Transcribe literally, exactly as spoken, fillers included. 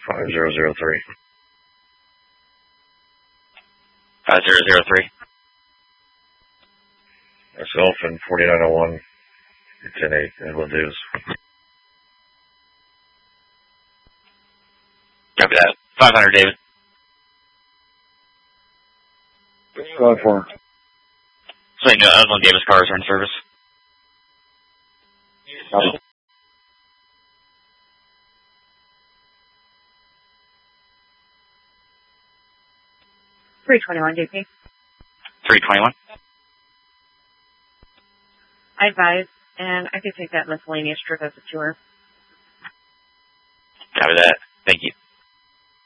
five zero zero three. five zero zero three. Myself and forty-nine oh one, ten eight, Edwin Davis. Copy that. five hundred, David. five four. So you know, Edwin Davis cars are in service. Copy. three twenty-one, D P. three twenty-one. I advise, and I could take that miscellaneous trip as a tour. Copy that. Thank you.